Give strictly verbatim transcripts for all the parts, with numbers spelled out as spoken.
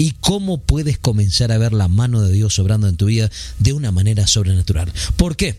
y cómo puedes comenzar a ver la mano de Dios obrando en tu vida de una manera sobrenatural. ¿Por qué?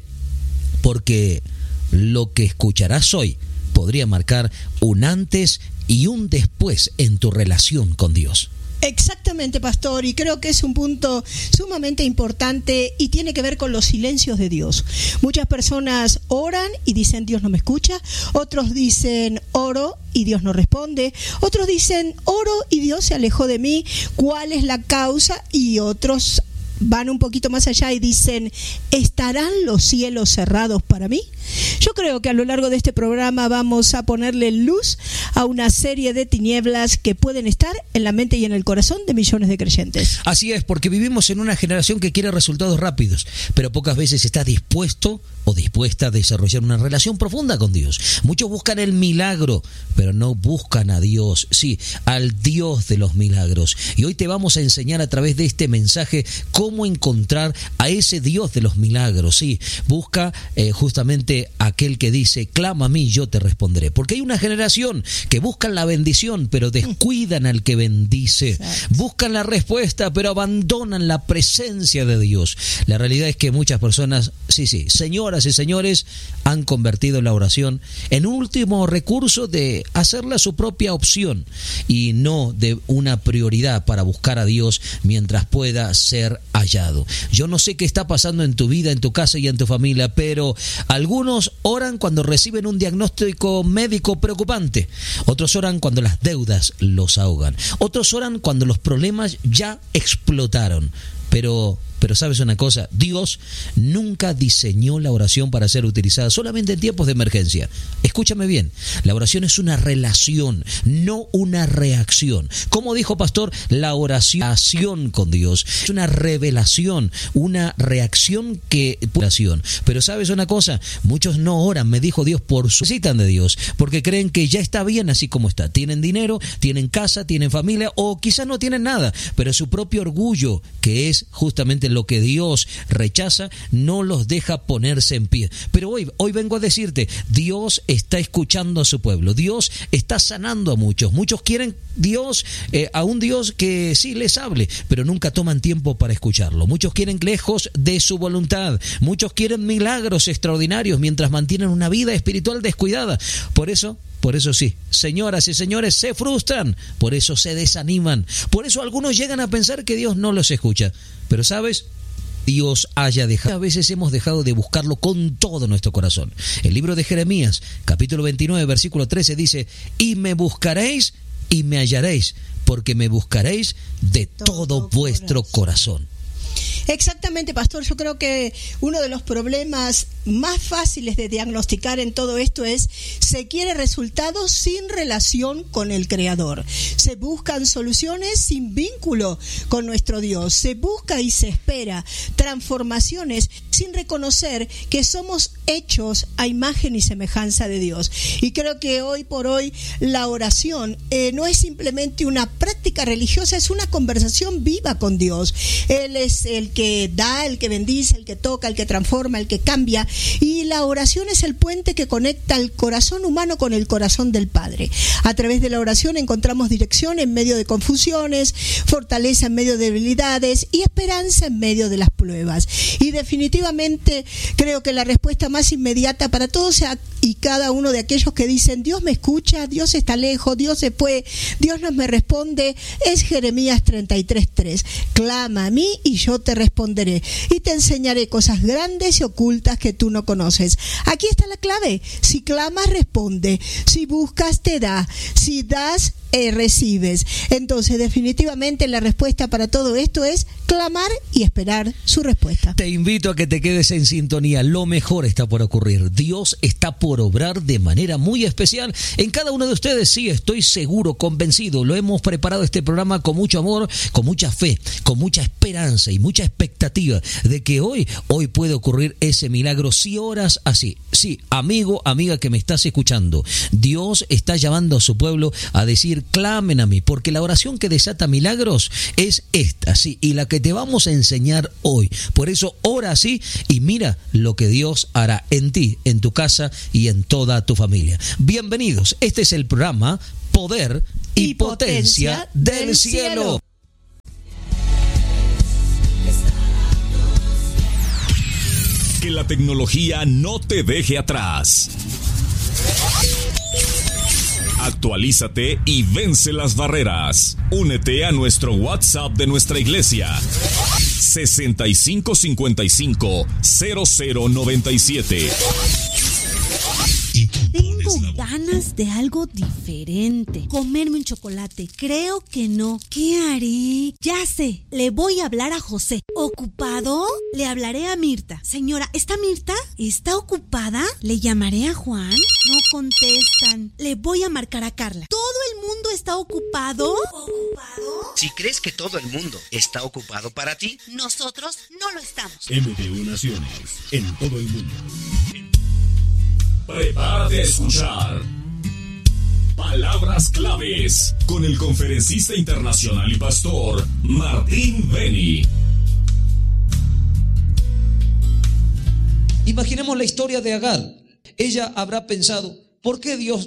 Porque lo que escucharás hoy podría marcar un antes y un después en tu relación con Dios. Exactamente, pastor, y creo que es un punto sumamente importante y tiene que ver con los silencios de Dios. Muchas personas oran y dicen Dios no me escucha, otros dicen oro y Dios no responde, otros dicen oro y Dios se alejó de mí, ¿cuál es la causa? Y otros van un poquito más allá y dicen, ¿estarán los cielos cerrados para mí? Yo creo que a lo largo de este programa vamos a ponerle luz a una serie de tinieblas que pueden estar en la mente y en el corazón de millones de creyentes. Así es, porque vivimos en una generación que quiere resultados rápidos, pero pocas veces está dispuesto o dispuesta a desarrollar una relación profunda con Dios. Muchos buscan el milagro, pero no buscan a Dios, sí, al Dios de los milagros. Y hoy te vamos a enseñar a través de este mensaje cómo encontrar a ese Dios de los milagros, sí. Busca eh, justamente aquel que dice, clama a mí, yo te responderé. Porque hay una generación que buscan la bendición, pero descuidan al que bendice. Exacto. Buscan la respuesta, pero abandonan la presencia de Dios. La realidad es que muchas personas, sí, sí, señoras y señores, han convertido la oración en un último recurso de hacerla su propia opción y no de una prioridad para buscar a Dios mientras pueda ser hallado. Yo no sé qué está pasando en tu vida, en tu casa y en tu familia, pero algunos oran cuando reciben un diagnóstico médico preocupante, otros oran cuando las deudas los ahogan, otros oran cuando los problemas ya explotaron. Pero, pero ¿sabes una cosa? Dios nunca diseñó la oración para ser utilizada solamente en tiempos de emergencia. Escúchame bien, la oración es una relación, no una reacción. Como dijo pastor, la oración con Dios es una revelación, una reacción que... Pero ¿sabes una cosa? Muchos no oran, me dijo Dios, por su... necesitan de Dios, porque creen que ya está bien así como está. Tienen dinero, tienen casa, tienen familia, o quizás no tienen nada, pero su propio orgullo, que es justamente lo que Dios rechaza, no los deja ponerse en pie. Pero hoy, hoy vengo a decirte, Dios está escuchando a su pueblo, Dios está sanando a muchos, muchos quieren Dios, eh, a un Dios que sí les hable, pero nunca toman tiempo para escucharlo. Muchos quieren lejos de su voluntad, muchos quieren milagros extraordinarios mientras mantienen una vida espiritual descuidada. Por eso Por eso sí, señoras y señores, se frustran, por eso se desaniman, por eso algunos llegan a pensar que Dios no los escucha. Pero ¿sabes? Dios haya dejado. A veces hemos dejado de buscarlo con todo nuestro corazón. El libro de Jeremías, capítulo veintinueve, versículo trece dice, y me buscaréis y me hallaréis, porque me buscaréis de todo vuestro corazón. Exactamente, pastor. Yo creo que uno de los problemas más fáciles de diagnosticar en todo esto es se quiere resultados sin relación con el Creador. Se buscan soluciones sin vínculo con nuestro Dios. Se busca y se espera transformaciones sin reconocer que somos hechos a imagen y semejanza de Dios. Y creo que hoy por hoy la oración eh, no es simplemente una práctica religiosa, es una conversación viva con Dios. Él es el que da, el que bendice, el que toca, el que transforma, el que cambia, y la oración es el puente que conecta el corazón humano con el corazón del Padre. A través de la oración encontramos dirección en medio de confusiones, fortaleza en medio de debilidades y esperanza en medio de las pruebas. Y definitivamente creo que la respuesta más inmediata para todos y cada uno de aquellos que dicen Dios me escucha, Dios está lejos, Dios se fue, Dios no me responde, es Jeremías treinta y tres tres. Clama a mí y yo te responderé y te enseñaré cosas grandes y ocultas que tú no conoces. Aquí está la clave. Si clamas, responde. Si buscas, te da. Si das, eh, recibes. Entonces, definitivamente la respuesta para todo esto es clamar y esperar su respuesta. Te invito a que te quedes en sintonía. Lo mejor está por ocurrir. Dios está por obrar de manera muy especial en cada uno de ustedes. Sí, estoy seguro, convencido. Lo hemos preparado este programa con mucho amor, con mucha fe, con mucha esperanza y mucha expectativa de que hoy, hoy puede ocurrir ese milagro si oras así. Sí, amigo, amiga que me estás escuchando, Dios está llamando a su pueblo a decir, clamen a mí, porque la oración que desata milagros es esta, sí, y la que te vamos a enseñar hoy. Por eso ora así y mira lo que Dios hará en ti, en tu casa y en toda tu familia. Bienvenidos, este es el programa Poder y, y Potencia, Potencia del, del cielo. cielo. que la tecnología no te deje atrás. Actualízate y vence las barreras. Únete a nuestro WhatsApp de nuestra iglesia. sesenta y cinco cincuenta y cinco cero cero noventa y siete. Tengo ganas de algo diferente. Comerme un chocolate. Creo que no. ¿Qué haré? Ya sé. Le voy a hablar a José. ¿Ocupado? Le hablaré a Mirta. Señora, ¿está Mirta? ¿Está ocupada? ¿Le llamaré a Juan? No contestan. Le voy a marcar a Carla. ¿Todo el mundo está ocupado? ¿Ocupado? Si crees que todo el mundo está ocupado para ti, nosotros no lo estamos. M D U Naciones, en todo el mundo. Prepárate a escuchar Palabras Claves con el conferencista internacional y pastor Martín Beni. Imaginemos la historia de Agar. Ella habrá pensado, ¿por qué Dios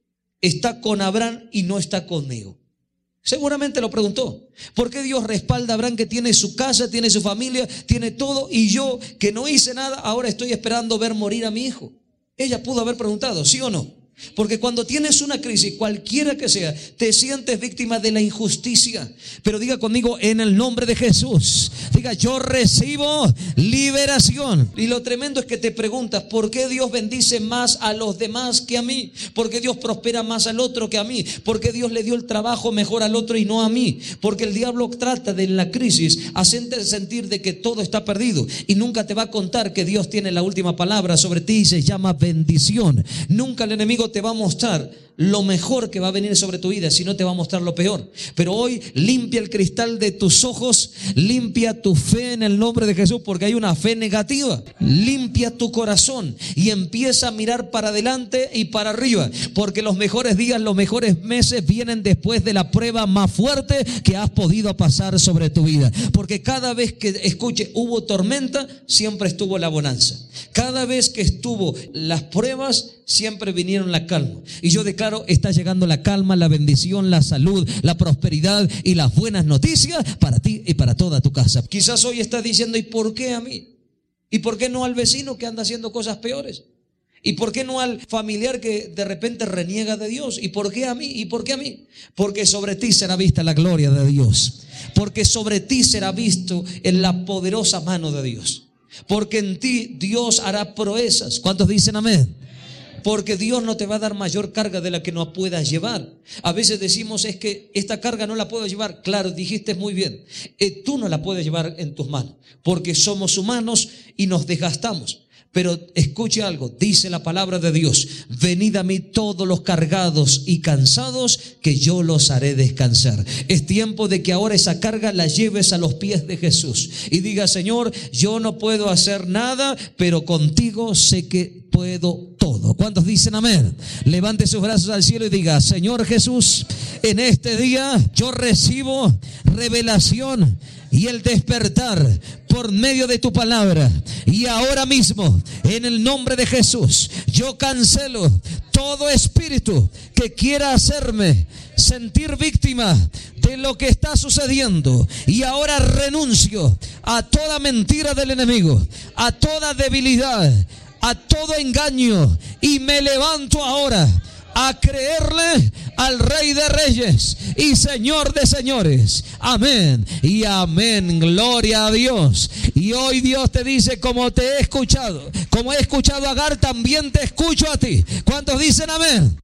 está con Abraham y no está conmigo? Seguramente lo preguntó. ¿Por qué Dios respalda a Abraham, que tiene su casa, tiene su familia, tiene todo, y yo, que no hice nada, ahora estoy esperando ver morir a mi hijo? Ella pudo haber preguntado, ¿sí o no? Porque cuando tienes una crisis, cualquiera que sea, te sientes víctima de la injusticia. Pero diga conmigo, en el nombre de Jesús, diga, yo recibo liberación. Y lo tremendo es que te preguntas, ¿por qué Dios bendice más a los demás que a mí? ¿Por qué Dios prospera más al otro que a mí? ¿Por qué Dios le dio el trabajo mejor al otro y no a mí? Porque el diablo trata de, en la crisis, hacerte sentir de que todo está perdido, y nunca te va a contar que Dios tiene la última palabra sobre ti, y se llama bendición. Nunca el enemigo te va a mostrar lo mejor que va a venir sobre tu vida, sino te va a mostrar lo peor. Pero hoy limpia el cristal de tus ojos, limpia tu fe en el nombre de Jesús, porque hay una fe negativa. Limpia tu corazón y empieza a mirar para adelante y para arriba, porque los mejores días, los mejores meses vienen después de la prueba más fuerte que has podido pasar sobre tu vida. Porque cada vez que, escuche, hubo tormenta, siempre estuvo la bonanza. Cada vez que estuvo las pruebas, siempre vinieron la calma. Y yo declaro, está llegando la calma, la bendición, la salud, la prosperidad y las buenas noticias para ti y para toda tu casa. Quizás hoy estás diciendo, ¿y por qué a mí? ¿Y por qué no al vecino que anda haciendo cosas peores? ¿Y por qué no al familiar que de repente reniega de Dios? ¿Y por qué a mí? ¿Y por qué a mí? Porque sobre ti será vista la gloria de Dios. Porque sobre ti será visto en la poderosa mano de Dios. Porque en ti Dios hará proezas. ¿Cuántos dicen amén? Porque Dios no te va a dar mayor carga de la que no puedas llevar. A veces decimos, es que esta carga no la puedo llevar. Claro, dijiste muy bien. Eh, tú no la puedes llevar en tus manos, porque somos humanos y nos desgastamos. Pero escuche algo, dice la palabra de Dios: venid a mí todos los cargados y cansados, que yo los haré descansar. Es tiempo de que ahora esa carga la lleves a los pies de Jesús y diga, Señor, yo no puedo hacer nada, pero contigo sé que puedo todo. ¿Cuántos dicen amén? Levante sus brazos al cielo y diga, Señor Jesús, en este día yo recibo revelación y el despertar por medio de tu palabra. Y ahora mismo, en el nombre de Jesús, yo cancelo todo espíritu que quiera hacerme sentir víctima de lo que está sucediendo. Y ahora renuncio a toda mentira del enemigo, a toda debilidad, a todo engaño, y me levanto ahora a creerle al Rey de Reyes y Señor de Señores. Amén y amén. Gloria a Dios. Y hoy Dios te dice, como te he escuchado, como he escuchado a Agar, también te escucho a ti. ¿Cuántos dicen amén?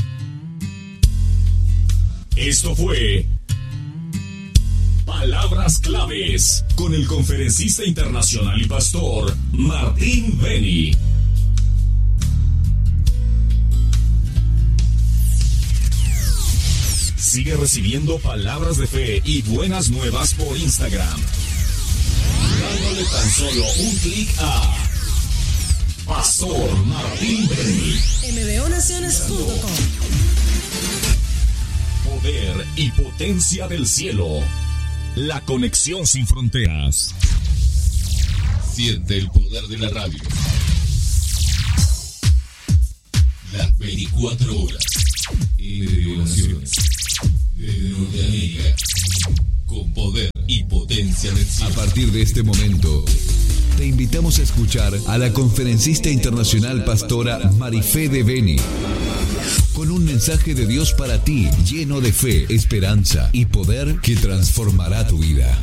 Esto fue Palabras Claves con el conferencista internacional y pastor Martín Beni. Sigue recibiendo palabras de fe y buenas nuevas por Instagram, dándole tan solo un clic a Pastor Martín Beni. M B O Naciones punto com. Poder y potencia del cielo. La conexión sin fronteras. Siente el poder de la radio. Las veinticuatro horas. M B O Naciones. Desde Norteamérica. Con poder y potencia del cielo. A partir de este momento, te invitamos a escuchar a la conferencista internacional pastora Marifé de Beni, con un mensaje de Dios para ti, lleno de fe, esperanza y poder que transformará tu vida.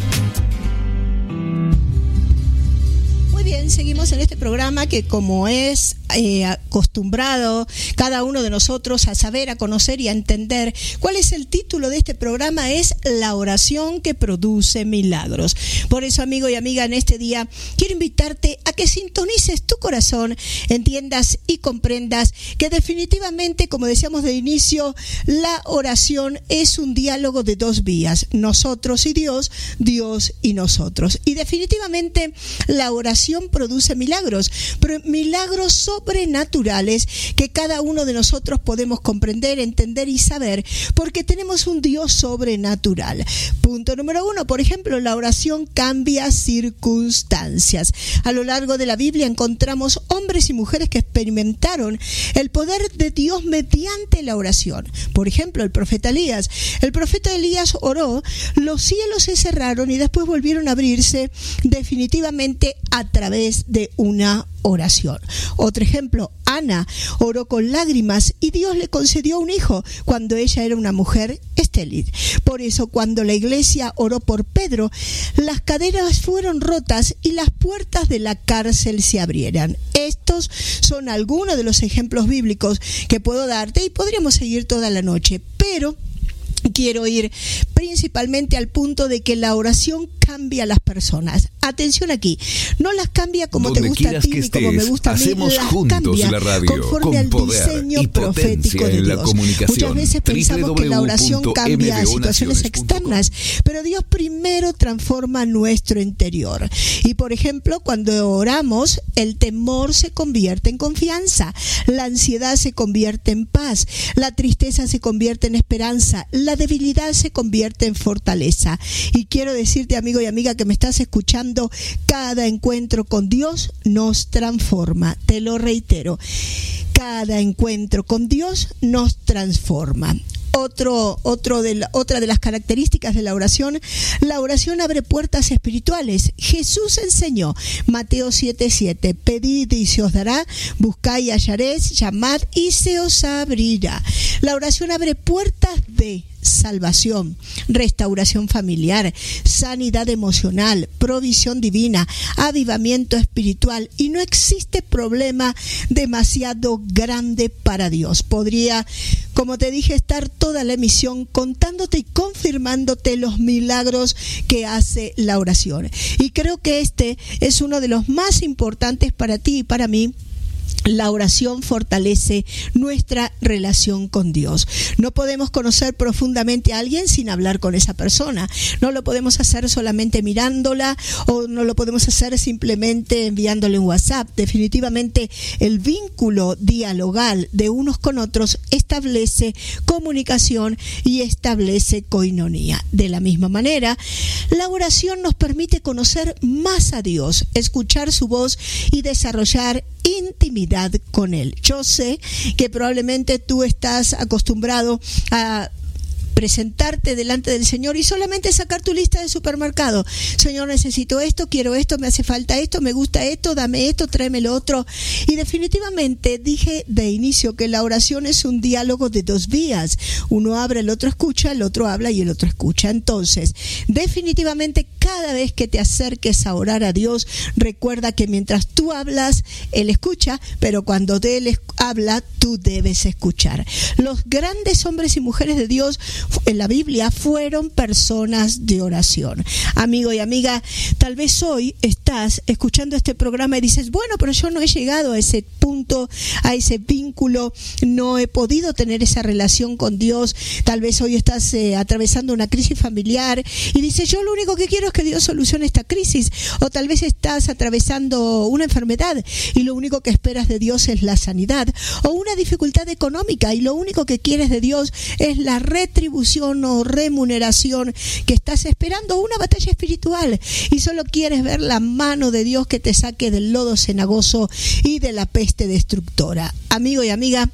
Muy bien, seguimos en este programa que, como es eh, acostumbrado cada uno de nosotros a saber, a conocer y a entender, ¿cuál es el título de este programa? Es La oración que produce milagros. Por eso, amigo y amiga, en este día quiero invitarte a que sintonices tu corazón, entiendas y comprendas que definitivamente, como decíamos de inicio, la oración es un diálogo de dos vías, nosotros y Dios, Dios y nosotros. Y definitivamente la oración produce milagros, pero milagros sobrenaturales que cada uno de nosotros podemos comprender, entender y saber, porque tenemos un Dios sobrenatural. Punto número uno, por ejemplo, la oración cambia circunstancias. A lo largo de la Biblia encontramos hombres y mujeres que experimentaron el poder de Dios mediante la oración. Por ejemplo, el profeta Elías. El profeta Elías oró, los cielos se cerraron y después volvieron a abrirse definitivamente a través de una oración. Otro ejemplo, Ana oró con lágrimas y Dios le concedió un hijo cuando ella era una mujer estéril. Por eso, cuando la iglesia oró por Pedro, las cadenas fueron rotas y las puertas de la cárcel se abrieran. Estos son algunos de los ejemplos bíblicos que puedo darte y podríamos seguir toda la noche, pero quiero ir principalmente al punto de que la oración cambia a las personas. Atención aquí, no las cambia como Donde te gusta a ti ni como me gusta a mí, hacemos las juntos cambia la radio, conforme con al poder diseño y profético de en la Dios. comunicación. Muchas veces pensamos que la oración cambia a situaciones externas, pero Dios primero transforma nuestro interior. Y por ejemplo, cuando oramos, el temor se convierte en confianza, la ansiedad se convierte en paz, la tristeza se convierte en esperanza, la debilidad se convierte en fortaleza. Y quiero decirte, amigo y amiga que me estás escuchando, cada encuentro con Dios nos transforma. Te lo reitero, cada encuentro con Dios nos transforma. Otro, otro de la, otra de las características de la oración, la oración abre puertas espirituales. Jesús enseñó, Mateo siete siete, pedid y se os dará, buscad y hallaréis, llamad y se os abrirá. La oración abre puertas de salvación, restauración familiar, sanidad emocional, provisión divina, avivamiento espiritual, y no existe problema demasiado grande para Dios. Podría, como te dije, estar toda la emisión contándote y confirmándote los milagros que hace la oración. Y creo que este es uno de los más importantes para ti y para mí. La oración fortalece nuestra relación con Dios. No podemos conocer profundamente a alguien sin hablar con esa persona. No lo podemos hacer solamente mirándola, o no lo podemos hacer simplemente enviándole un WhatsApp. Definitivamente el vínculo dialogal de unos con otros establece comunicación y establece coinonía. De la misma manera, la oración nos permite conocer más a Dios, escuchar su voz y desarrollar intimidad con Él. Yo sé que probablemente tú estás acostumbrado a presentarte delante del Señor y solamente sacar tu lista de supermercado. Señor, necesito esto, quiero esto, me hace falta esto, me gusta esto, dame esto, tráeme lo otro. Y definitivamente dije de inicio que la oración es un diálogo de dos vías. Uno habla, el otro escucha, el otro habla y el otro escucha. Entonces, definitivamente cada vez que te acerques a orar a Dios, recuerda que mientras tú hablas, Él escucha, pero cuando Él habla, tú debes escuchar. Los grandes hombres y mujeres de Dios en la Biblia fueron personas de oración. Amigo y amiga, tal vez hoy estás escuchando este programa y dices, bueno, pero yo no he llegado a ese punto, a ese vínculo, no he podido tener esa relación con Dios. Tal vez hoy estás eh, atravesando una crisis familiar y dices, yo lo único que quiero es que Dios solucione esta crisis. O tal vez estás atravesando una enfermedad y lo único que esperas de Dios es la sanidad. O una dificultad económica y lo único que quieres de Dios es la retribución o remuneración que estás esperando, una batalla espiritual, y solo quieres ver la mano de Dios que te saque del lodo cenagoso y de la peste destructora. Amigo y amiga,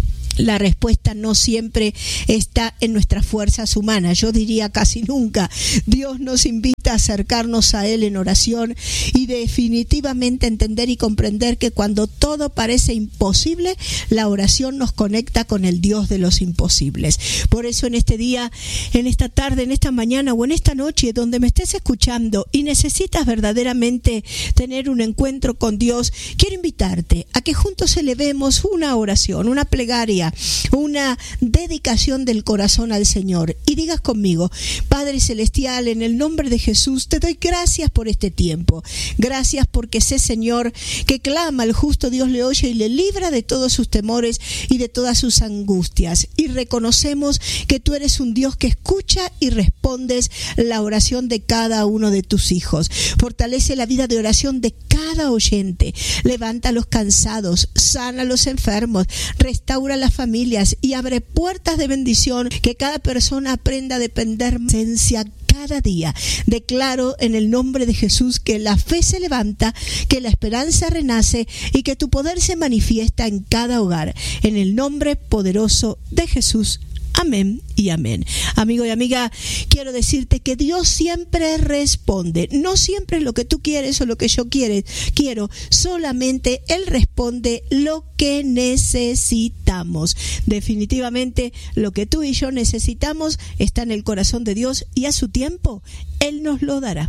la respuesta no siempre está en nuestras fuerzas humanas, yo diría casi nunca. Dios nos invita permita acercarnos a Él en oración y definitivamente entender y comprender que cuando todo parece imposible, la oración nos conecta con el Dios de los imposibles. Por eso en este día, en esta tarde, en esta mañana o en esta noche, donde me estés escuchando y necesitas verdaderamente tener un encuentro con Dios, quiero invitarte a que juntos elevemos una oración, una plegaria, una dedicación del corazón al Señor y digas conmigo: Padre Celestial, en el nombre de Jesús te doy gracias por este tiempo. Gracias porque sé, Señor, que clama el justo, Dios le oye y le libra de todos sus temores y de todas sus angustias. Y reconocemos que tú eres un Dios que escucha y respondes la oración de cada uno de tus hijos. Fortalece la vida de oración de cada oyente. Levanta a los cansados, sana a los enfermos, restaura las familias y abre puertas de bendición, que cada persona aprenda a depender de esencia cada día. Declaro en el nombre de Jesús que la fe se levanta, que la esperanza renace y que tu poder se manifiesta en cada hogar. En el nombre poderoso de Jesús. Amén y amén. Amigo y amiga, quiero decirte que Dios siempre responde. No siempre lo que tú quieres o lo que yo quiere, quiero. Solamente Él responde lo que necesitamos. Definitivamente lo que tú y yo necesitamos está en el corazón de Dios y a su tiempo Él nos lo dará.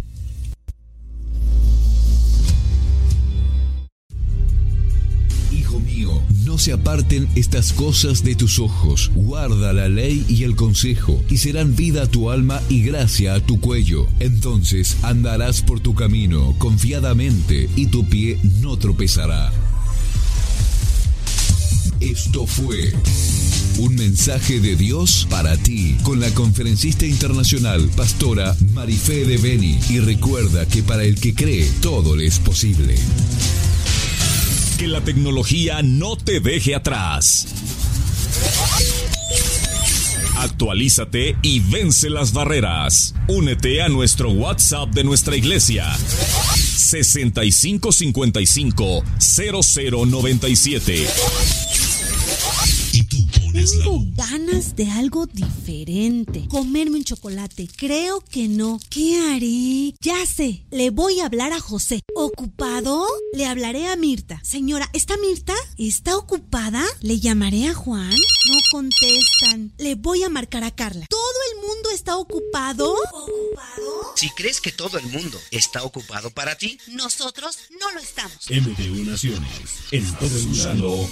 Hijo mío, no se aparten estas cosas de tus ojos. Guarda la ley y el consejo, y serán vida a tu alma y gracia a tu cuello. Entonces andarás por tu camino confiadamente, y tu pie no tropezará. Esto fue un mensaje de Dios para ti, con la conferencista internacional, pastora Marifé de Beni. Y recuerda que para el que cree, todo le es posible. Que la tecnología no te deje atrás. Actualízate y vence las barreras. Únete a nuestro WhatsApp de nuestra iglesia. sesenta y cinco cincuenta y cinco cero cero noventa y siete. Y tú pones la Tengo voz. ganas de algo diferente. Comerme un chocolate. Creo que no. ¿Qué haré? Ya sé. Le voy a hablar a José. ¿Ocupado? Le hablaré a Mirta. Señora, ¿está Mirta? ¿Está ocupada? ¿Le llamaré a Juan? No contestan. Le voy a marcar a Carla. ¿Todo el mundo está ocupado? ¿Ocupado? Si crees que todo el mundo está ocupado para ti, Nosotros no lo estamos. M D U Naciones, en todo el mundo.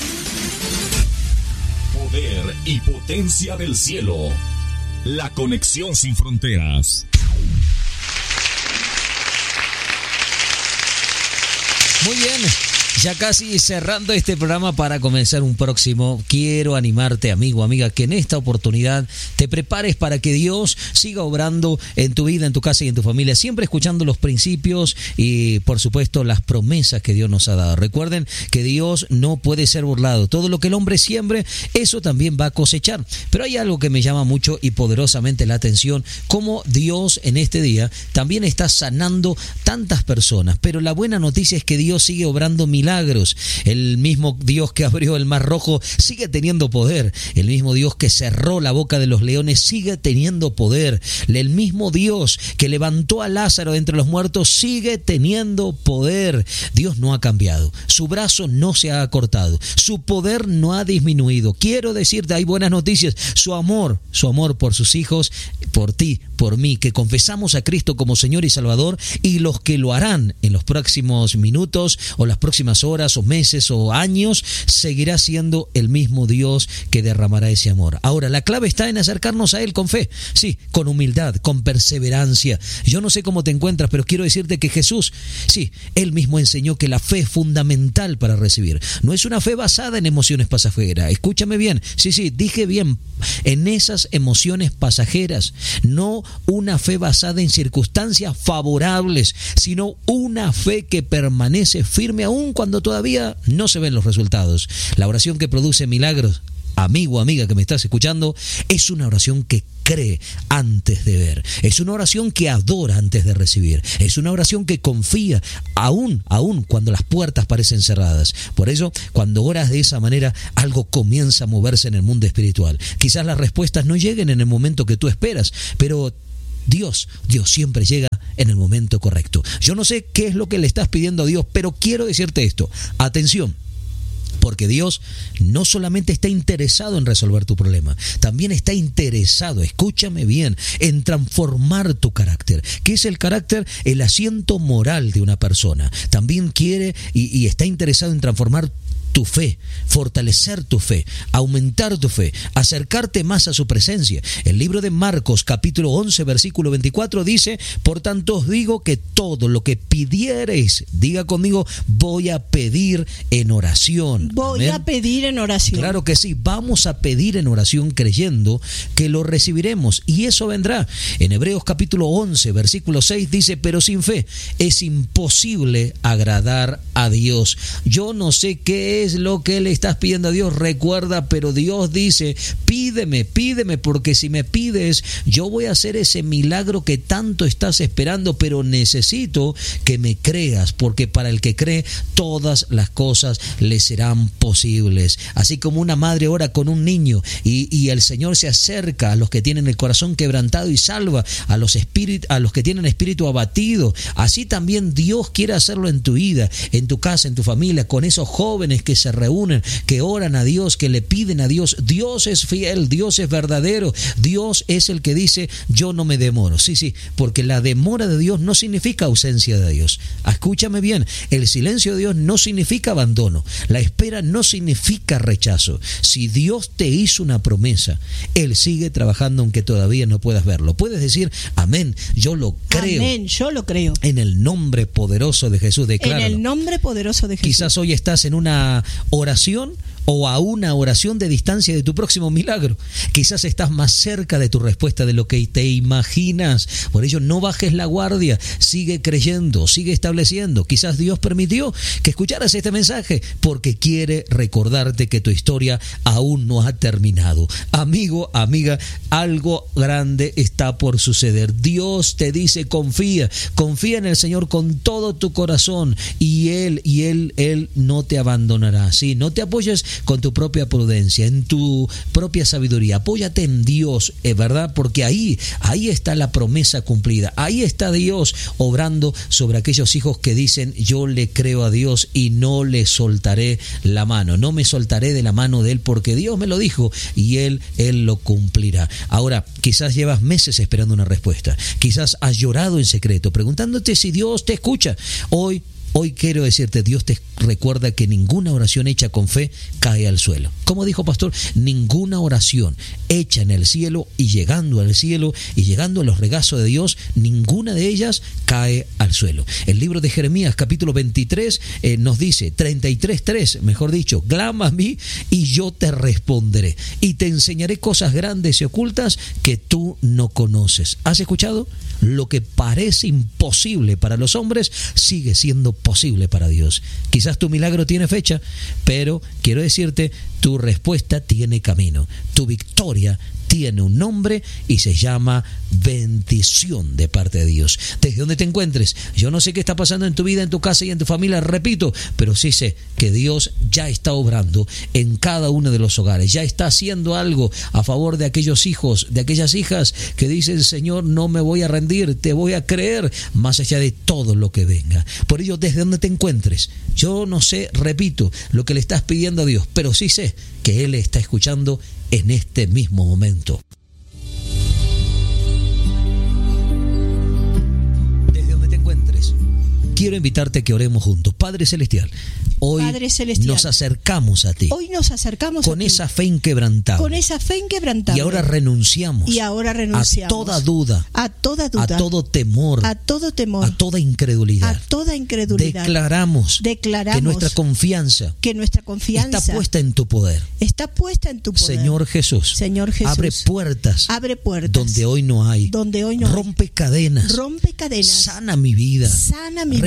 Poder y potencia del cielo. La conexión sin fronteras. Muy bien, ya casi cerrando este programa para comenzar un próximo. Quiero animarte, amigo, amiga, que en esta oportunidad te prepares para que Dios siga obrando en tu vida, en tu casa y en tu familia, siempre escuchando los principios y, por supuesto, las promesas que Dios nos ha dado. Recuerden que Dios no puede ser burlado. Todo lo que el hombre siembre, eso también va a cosechar. Pero hay algo que me llama mucho y poderosamente la atención, cómo Dios en este día también está sanando tantas personas. Pero la buena noticia es que Dios Dios sigue obrando milagros. El mismo Dios que abrió el Mar Rojo sigue teniendo poder. El mismo Dios que cerró la boca de los leones sigue teniendo poder. El mismo Dios que levantó a Lázaro de entre los muertos sigue teniendo poder. Dios no ha cambiado. Su brazo no se ha acortado. Su poder no ha disminuido. Quiero decirte, hay buenas noticias. Su amor, su amor por sus hijos, por ti, por mí, que confesamos a Cristo como Señor y Salvador, y los que lo harán en los próximos minutos o las próximas horas o meses o años, seguirá siendo el mismo Dios que derramará ese amor. Ahora, la clave está en acercarnos a Él con fe, sí, con humildad, con perseverancia. Yo no sé cómo te encuentras, pero quiero decirte que Jesús, sí, Él mismo enseñó que la fe es fundamental para recibir. No es una fe basada en emociones pasajeras. Escúchame bien, sí, sí, dije bien, en esas emociones pasajeras, no una fe basada en circunstancias favorables, sino una fe que permanece firme aún cuando todavía no se ven los resultados. La oración que produce milagros, amigo o amiga que me estás escuchando, es una oración que cree antes de ver. Es una oración que adora antes de recibir. Es una oración que confía aún, aún cuando las puertas parecen cerradas. Por eso, cuando oras de esa manera, algo comienza a moverse en el mundo espiritual. Quizás las respuestas no lleguen en el momento que tú esperas, pero Dios, Dios siempre llega en el momento correcto. Yo no sé qué es lo que le estás pidiendo a Dios, pero quiero decirte esto. Atención. Porque Dios no solamente está interesado en resolver tu problema, también está interesado, escúchame bien, en transformar tu carácter. ¿Qué es el carácter? El asiento moral de una persona. También quiere y, y está interesado en transformar tu fe, fortalecer tu fe, aumentar tu fe, acercarte más a su presencia. El libro de Marcos, capítulo once, versículo veinticuatro dice: por tanto os digo que todo lo que pidiereis, diga conmigo, voy a pedir en oración. Voy Amén. a pedir en oración. Claro que sí, vamos a pedir en oración creyendo que lo recibiremos y eso vendrá. En Hebreos capítulo once, versículo seis dice: pero sin fe es imposible agradar a Dios. Yo no sé qué es lo que le estás pidiendo a Dios, recuerda, pero Dios dice: pídeme, pídeme, porque si me pides, yo voy a hacer ese milagro que tanto estás esperando, pero necesito que me creas, porque para el que cree, todas las cosas le serán posibles. Así como una madre ora con un niño y, y el Señor se acerca a los que tienen el corazón quebrantado y salva a los espíritus, a los que tienen espíritu abatido, así también Dios quiere hacerlo en tu vida, en tu casa, en tu familia, con esos jóvenes que se reúnen, que oran a Dios, que le piden a Dios. Dios es fiel, Dios es verdadero, Dios es el que dice: yo no me demoro. Sí, sí, porque la demora de Dios no significa ausencia de Dios. Escúchame bien, el silencio de Dios no significa abandono, la espera no significa rechazo. Si Dios te hizo una promesa, Él sigue trabajando aunque todavía no puedas verlo. Puedes decir: amén, yo lo creo. Amén, yo lo creo. En el nombre poderoso de Jesús, decláralo. En el nombre poderoso de Jesús. Quizás hoy estás en una oración o a una oración de distancia de tu próximo milagro. Quizás estás más cerca de tu respuesta de lo que te imaginas. Por ello, no bajes la guardia, sigue creyendo, sigue estableciendo. Quizás Dios permitió que escucharas este mensaje porque quiere recordarte que tu historia aún no ha terminado. Amigo, amiga, algo grande está por suceder. Dios te dice: confía, confía en el Señor con todo tu corazón y Él, y Él, Él no te abandonará. Sí, no te apoyes con tu propia prudencia, en tu propia sabiduría. Apóyate en Dios, es verdad, porque ahí, ahí está la promesa cumplida. Ahí está Dios obrando sobre aquellos hijos que dicen: yo le creo a Dios y no le soltaré la mano. No me soltaré de la mano de Él porque Dios me lo dijo y Él, Él lo cumplirá. Ahora, quizás llevas meses esperando una respuesta. Quizás has llorado en secreto, preguntándote si Dios te escucha. Hoy Hoy quiero decirte, Dios te recuerda que ninguna oración hecha con fe cae al suelo. Como dijo pastor, ninguna oración hecha en el cielo y llegando al cielo y llegando a los regazos de Dios, ninguna de ellas cae al suelo. El libro de Jeremías capítulo veintitrés eh, nos dice, treinta y tres tres, mejor dicho: clama a mí y yo te responderé y te enseñaré cosas grandes y ocultas que tú no conoces. ¿Has escuchado? Lo que parece imposible para los hombres sigue siendo posible para Dios. Quizás tu milagro tiene fecha, pero quiero decirte, tu respuesta tiene camino. Tu victoria tiene un nombre y se llama bendición de parte de Dios. Desde donde te encuentres, yo no sé qué está pasando en tu vida, en tu casa y en tu familia, repito, pero sí sé que Dios ya está obrando en cada uno de los hogares, ya está haciendo algo a favor de aquellos hijos, de aquellas hijas que dicen: Señor, no me voy a rendir, te voy a creer más allá de todo lo que venga. Por ello, desde donde te encuentres, yo no sé, repito, lo que le estás pidiendo a Dios, pero sí sé que Él está escuchando en este mismo momento. Desde donde te encuentres, quiero invitarte a que oremos juntos. Padre Celestial, hoy Padre Celestial, nos acercamos a ti. Hoy nos acercamos con a ti, esa fe inquebrantable. Con esa fe inquebrantable. Y ahora renunciamos. Y ahora renunciamos a toda duda. A toda duda. A todo temor. A todo temor. A toda incredulidad. A toda incredulidad. Declaramos, Declaramos que nuestra confianza, que nuestra confianza está puesta en tu poder. Está puesta en tu poder. Señor Jesús. Señor Jesús. Abre puertas. Abre puertas. Donde hoy no hay. Donde hoy no Rompe hay. cadenas. Rompe cadenas. Sana mi vida. Sana mi vida.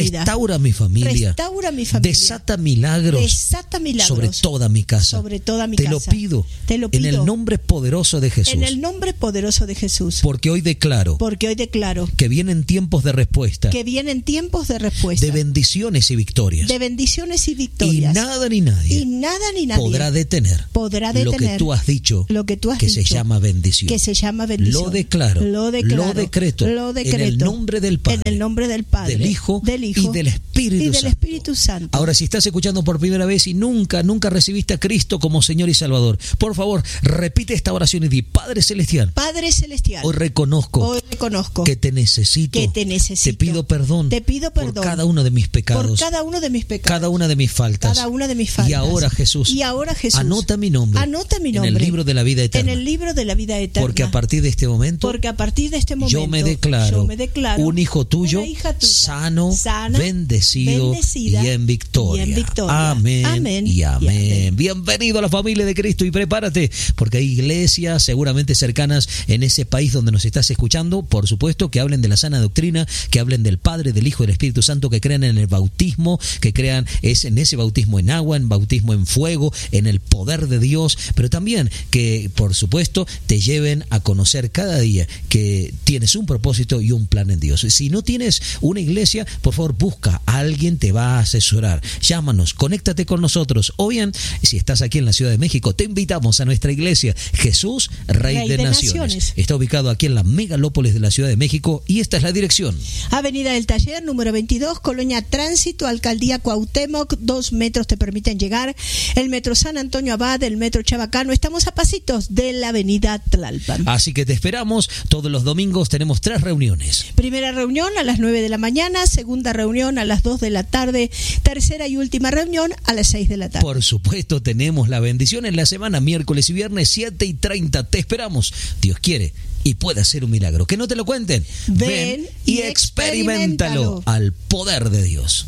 vida. Restaura mi familia. Restaura mi familia. Desata milagros. Desata milagros. Sobre toda mi casa. Sobre toda mi Te casa. lo pido. Te lo pido. En el nombre poderoso de Jesús. En el nombre poderoso de Jesús. Porque hoy declaro. Porque hoy declaro. Que vienen tiempos de respuesta. Que vienen tiempos de respuesta. De bendiciones y victorias. De bendiciones y victorias. Y nada ni nadie. Y nada ni nadie. Podrá detener. Podrá detener. Lo que tú has dicho. Lo que tú has que dicho. se llama bendición. Que se llama bendición. Lo declaro. Lo declaro. Lo decreto. Lo decreto. En el nombre del Padre. En el nombre del Padre. Del Hijo. Del Hijo. Y del Espíritu y del Santo. Espíritu Santo. Ahora, si estás escuchando por primera vez y nunca, nunca recibiste a Cristo como Señor y Salvador, por favor, repite esta oración y di: Padre Celestial. Padre Celestial. Hoy reconozco. Hoy reconozco. Que te necesito. Que te necesito. Te pido perdón. Te pido perdón. Por cada uno de mis pecados. Por cada uno de mis pecados. Cada una de mis faltas. Cada una de mis faltas. Y ahora, Jesús. Y ahora, Jesús. Anota mi nombre. Anota mi nombre. En el libro de la vida eterna. En el libro de la vida eterna. Porque a partir de este momento. Porque a partir de este momento. Yo me declaro. Yo me declaro un hijo tuyo. Una hija tuya, sano. sana, bendecido. bendecida y en victoria. Y en victoria. Amén. Amén. Y amén. Y amén. Bienvenido a la familia de Cristo y prepárate, porque hay iglesias seguramente cercanas en ese país donde nos estás escuchando, por supuesto, que hablen de la sana doctrina, que hablen del Padre, del Hijo y del Espíritu Santo, que crean en el bautismo, que crean es en ese bautismo en agua, en bautismo en fuego, en el poder de Dios, pero también que, por supuesto, te lleven a conocer cada día que tienes un propósito y un plan en Dios. Si no tienes una iglesia, por favor, busca a alguien, te va a asesorar. Llámanos, conéctate con nosotros. O bien, si estás aquí en la Ciudad de México, te invitamos a nuestra iglesia Jesús, Rey, Rey de, de Naciones. Naciones. Está ubicado aquí en la megalópolis de la Ciudad de México y esta es la dirección. Avenida del Taller, número veintidós, Colonia Tránsito, Alcaldía Cuauhtémoc. Dos metros te permiten llegar. El metro San Antonio Abad, el metro Chabacano. Estamos a pasitos de la avenida Tlalpan. Así que te esperamos. Todos los domingos tenemos tres reuniones. Primera reunión a las nueve de la mañana, segunda reunión a las dos de la tarde, tercera y última reunión a las seis de la tarde. Por supuesto, tenemos la bendición en la semana, miércoles y viernes, siete y treinta. Te esperamos. Dios quiere y puede hacer un milagro. Que no te lo cuenten. Ven, Ven y, y experiméntalo, experiméntalo al poder de Dios.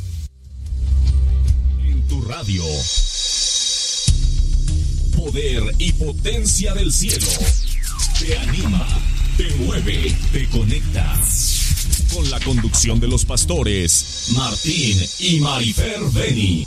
En tu radio. Poder y potencia del cielo. Te anima, te mueve, te conecta. Con la conducción de los pastores Martín y Marifer Beni.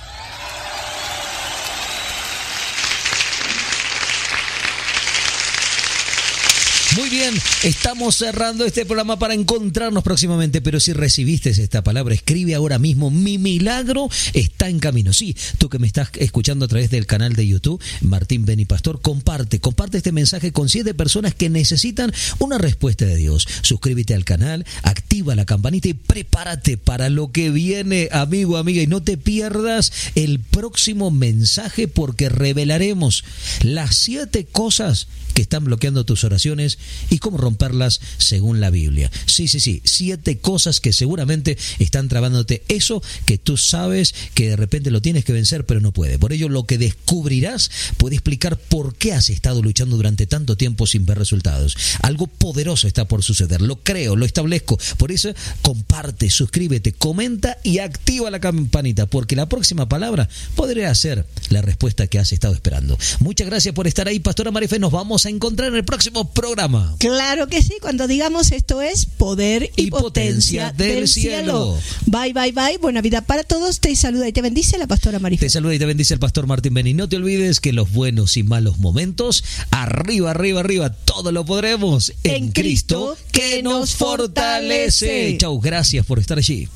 Muy bien, estamos cerrando este programa para encontrarnos próximamente, pero si recibiste esta palabra, escribe ahora mismo: mi milagro está en camino. Sí, tú que me estás escuchando a través del canal de YouTube, Martín Beni Pastor, comparte, comparte este mensaje con siete personas que necesitan una respuesta de Dios. Suscríbete al canal, activa la campanita y prepárate para lo que viene, amigo, amiga, y no te pierdas el próximo mensaje porque revelaremos las siete cosas que están bloqueando tus oraciones y cómo romperlas según la Biblia. Sí, sí, sí, siete cosas que seguramente están trabándote eso que tú sabes que de repente lo tienes que vencer pero no puede. Por ello, lo que descubrirás puede explicar por qué has estado luchando durante tanto tiempo sin ver resultados. Algo poderoso está por suceder, lo creo, lo establezco. Por eso, comparte, suscríbete, comenta y activa la campanita, porque la próxima palabra podría ser la respuesta que has estado esperando. Muchas gracias por estar ahí, Pastora Marife. Nos vamos a encontrar en el próximo programa. Claro que sí, cuando digamos esto es poder y, y potencia, potencia del, del cielo. cielo. Bye, bye, bye. Buena vida para todos. Te saluda y te bendice la Pastora Marife. Te saluda y te bendice el Pastor Martín Beni. No te olvides que los buenos y malos momentos, arriba, arriba, arriba, todo lo podremos en, en Cristo, Cristo que nos fortalece. Chau, gracias por estar allí.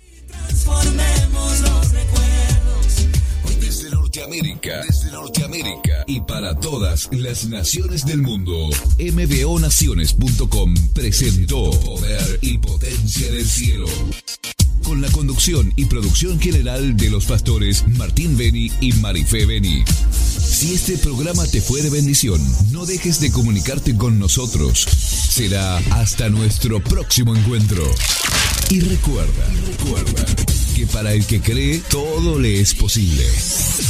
Transformemos los recuerdos. Desde Norteamérica, desde Norteamérica y para todas las naciones del mundo, m b o naciones punto com presentó Poder y Potencia del Cielo. Con la conducción y producción general de los pastores Martín Beni y Marife Beni. Si este programa te fue de bendición, no dejes de comunicarte con nosotros. Será hasta nuestro próximo encuentro. Y recuerda, y recuerda que para el que cree, todo le es posible.